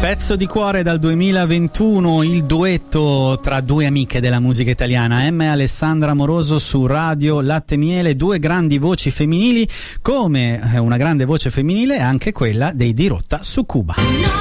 Pezzo di cuore dal 2021, il duetto tra due amiche della musica italiana, Emma e Alessandra Amoroso su Radio Latte Miele, due grandi voci femminili, come una grande voce femminile è anche quella dei Dirotta su Cuba.